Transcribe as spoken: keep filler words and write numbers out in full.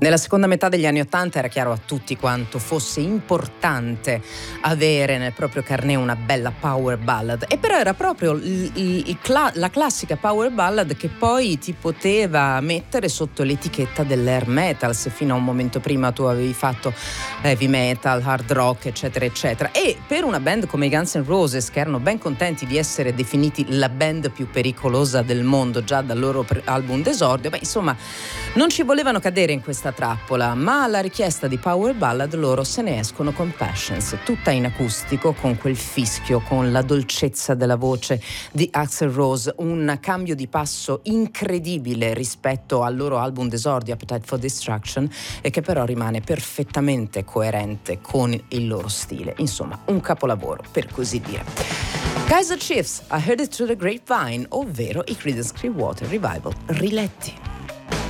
Nella seconda metà degli anni Ottanta era chiaro a tutti quanto fosse importante avere nel proprio carnet una bella power ballad, e però era proprio il, il, il cla- la classica power ballad che poi ti poteva mettere sotto l'etichetta dell'air metal, se fino a un momento prima tu avevi fatto heavy metal, hard rock, eccetera eccetera. E per una band come i Guns N' Roses, che erano ben contenti di essere definiti la band più pericolosa del mondo già dal loro pre- album d'esordio, beh insomma non ci volevano cadere in questa trappola, ma alla richiesta di power ballad loro se ne escono con Passions, tutta in acustico, con quel fischio, con la dolcezza della voce di Axl Rose, un cambio di passo incredibile rispetto al loro album d'esordio Appetite for Destruction, e che però rimane perfettamente coerente con il loro stile. Insomma, un capolavoro, per così dire. Kaiser Chiefs, I Heard It Through the Grapevine, ovvero i Creedence Clearwater Revival riletti.